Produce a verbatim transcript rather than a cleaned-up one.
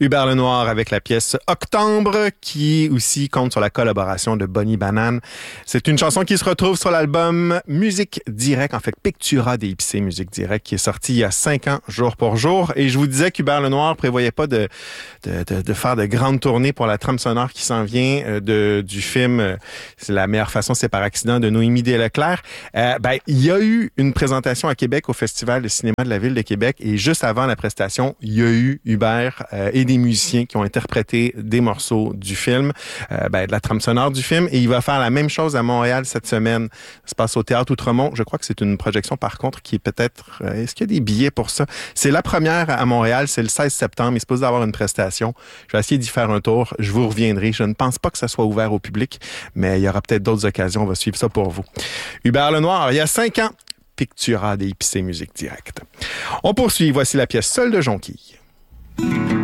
Hubert Lenoir avec la pièce Octobre, qui aussi compte sur la collaboration de Bonnie Banane. C'est une chanson qui se retrouve sur l'album Musique Direct, en fait Pictura des Ipsé Musique Direct, qui est sorti il y a cinq ans, jour pour jour. Et je vous disais qu'Hubert Lenoir prévoyait pas de, de, de, de faire de grandes tournées pour la trame sonore qui s'en vient de, du film C'est la meilleure façon, c'est par accident de Noémie Desleclerc. Euh, ben, il y a eu une présentation à Québec au Festival de cinéma de la Ville de Québec et juste avant la prestation, il y a eu Hubert euh, et des musiciens qui ont interprété des morceaux du film, euh, ben, de la trame sonore du film, et il va faire la même chose à Montréal cette semaine. Ça se passe au Théâtre Outremont. Je crois que c'est une projection, par contre, qui est peut-être... Euh, est-ce qu'il y a des billets pour ça? C'est la première à Montréal, c'est le seize septembre. Il est supposé avoir une prestation. Je vais essayer d'y faire un tour. Je vous reviendrai. Je ne pense pas que ça soit ouvert au public, mais il y aura peut-être d'autres occasions. On va suivre ça pour vous. Hubert Lenoir, il y a cinq ans, Pictura des Ipsé Musique Direct. On poursuit. Voici la pièce Seul de Jonquille.